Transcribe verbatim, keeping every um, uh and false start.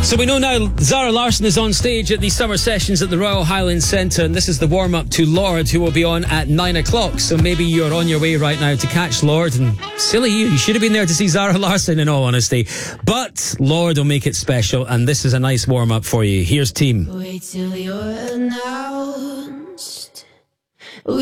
So we know now Zara Larsson is on stage at the summer sessions at the Royal Highland Centre, and this is the warm-up to Lorde, who will be on at nine o'clock. So maybe you're on your way right now to catch Lorde, and silly you, you should have been there to see Zara Larsson, in all honesty. But Lorde will make it special, and this is a nice warm-up for you. Here's Team. Wait till you're now.